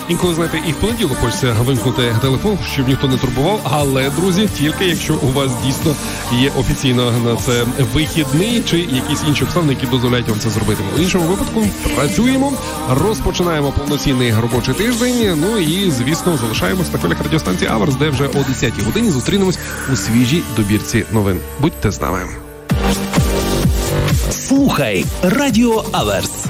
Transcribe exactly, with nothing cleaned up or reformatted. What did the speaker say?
Інколи, знаєте, і в понеділок хочеться вимкнути телефон, щоб ніхто не турбував, але, друзі, тільки якщо у вас дійсно є офіційно на це вихідний чи якісь інші обставини, які дозволяють вам це зробити. В іншому випадку працюємо, розпочинаємо повноцінний робочий тиждень, ну і, звісно, залишаємось на хвилях радіостанції Аверс, де вже о десятій годині зустрінемось у свіжій добірці новин. Будьте з нами. Слухай Радіо Аверс.